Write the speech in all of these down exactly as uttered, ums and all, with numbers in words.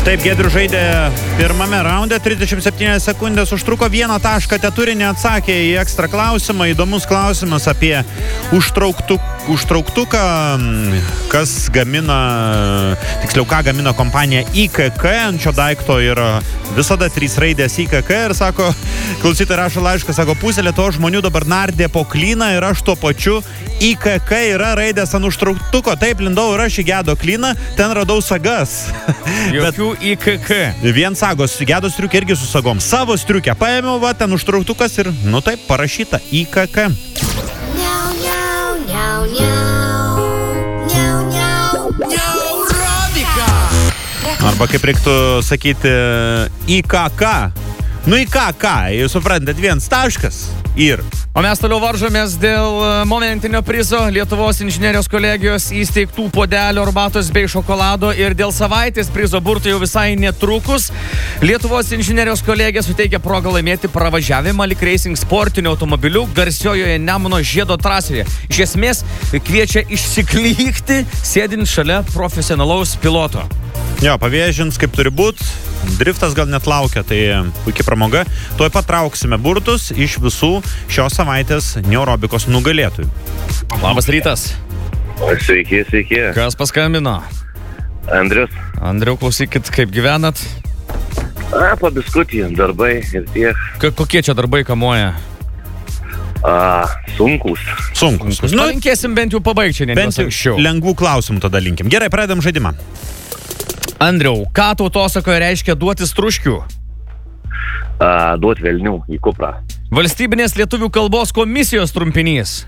Taip, Giedrius žaidė pirmame raunde, trisdešimt septynios sekundės užtruko, vieną tašką teturi, neatsakė į ekstra klausimą, įdomus klausimas apie užtrauktu, užtrauktuką, kas gamina, tiksliau, ką gamina kompanija I K K, ant šio daikto yra visada trys raidės I K K ir sako, klausytojai rašo laišką, sako, pusė Lietuvos žmonių dabar nardė po klyną ir aš tuo pačiu I K K yra raidės ant užtrauktuko, taip, lindau ir aš į gedo klyną, ten radau sagas. Jokių I K K. Vien sagos, gedo striukė irgi su sagom. Savo striukę paėmiau, va, ten užtrauktukas ir, nu taip, parašyta I K K. Arba kaip reiktų sakyti, I K K. Nu į ką, ką, jūs suprantat, vienas taškas ir. O mes toliau varžomės dėl momentinio prizo Lietuvos inžinerijos kolegijos įsteigtų puodelių, arbatos bei šokolado ir dėl savaitės prizo burtų jau visai netrukus. Lietuvos inžinerijos kolegija suteikia progą laimėti pravažiavimą Lik Racing sportiniu automobiliu garsiojoje Nemuno žiedo trasoje. Iš esmės kviečia išsiklykti, sėdint šalia profesionalaus piloto. Jo, pavėžins kaip turi būt, driftas gal net laukia, tai puikia pramoga. Tuoj pat trauksime burtus iš visų šios savaitės neurobikos nugalėtojų. Labas rytas. Sveiki, sveiki. Kas paskambino? Andrius. Andriau, klausykit, kaip gyvenat? A, po biskutį, darbai ir tiek. K- kokie čia darbai kamuoja? A, sunkus. Sunkus. Nu, linkėsim bent jau pabaigti, ne bent jau anksčiau. Lengvų klausimų tada linkim. Gerai, pradedam žaidimą. Andriau, ką tautosakoje reiškia duoti struškių? A, duot velnių į kuprą. Valstybinės lietuvių kalbos komisijos trumpinys.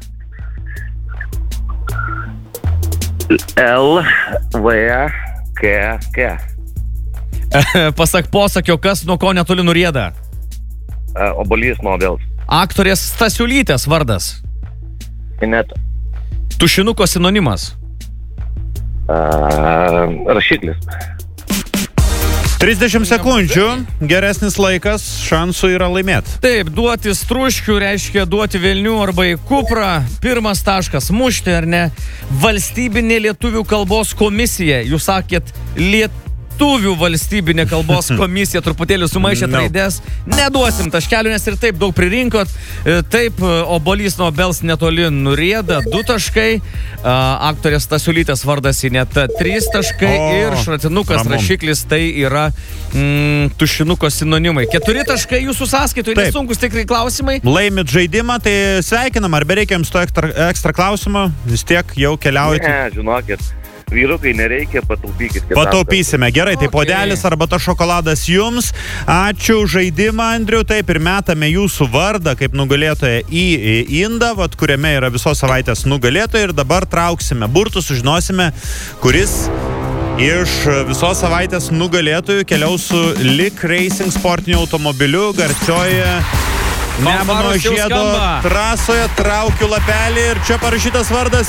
L, V, K, K. Pasak posakio, kas nuo ko netoli nurieda? A, obuolys nuo obels. Aktorės Stasiulytės vardas. Net. Tušinuko sinonimas. A, rašiklis. trisdešimt sekundžių, geresnis laikas, šansų yra laimėti. Taip, duoti struškių reiškia duoti velnių arba į kuprą. Pirmas taškas mušti, ar ne? Valstybinė lietuvių kalbos komisija. Jūs sakėt, lietuvių valstybinė kalbos komisija, truputėlį sumaišėt No. raidės. Neduosim taškelių, nes ir taip daug pririnkot. Taip, obuolys nuo obels netoli nurieda, du taškai. Aktorės Stasiulytės vardas Ineta, trys taškai. O, ir šratinukas, ramum. rašiklis, tai yra mm, tušinuko sinonimai. Keturi taškai jūsų sąskaitoje, Taip. nesunkus tikrai klausimai. Laimit žaidimą, tai sveikinam, ar bereikia jums to ekstra, ekstra klausimą, vis tiek jau keliaujate. Ne, žinokit, vyrukai nereikia, pataupykit. kitam Pataupysime. Gerai, tai Okay. puodelis arba ta šokoladas jums. Ačiū už žaidimą, Andriu. Taip, ir metame jūsų vardą kaip nugalėtoją į indą, vat, kuriame yra visos savaitės nugalėtoja. Ir dabar trauksime burtus, sužinosime, kuris iš visos savaitės nugalėtojų keliaus su Lik Racing sportiniu automobiliu garsioje Nemuno Fanfaros jau žiedo skamba. trasoje. Traukiu lapelį ir čia parašytas vardas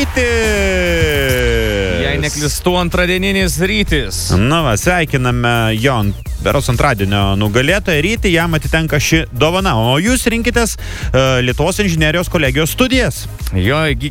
Rytis. Jei neklistų, antradieninis Rytis. Na va, sveikiname jo beros antradienio nugalėtoją Rytį, jam atitenka ši dovana. O jūs rinkitės uh, Lietuvos inžinerijos kolegijos studijas. Jo,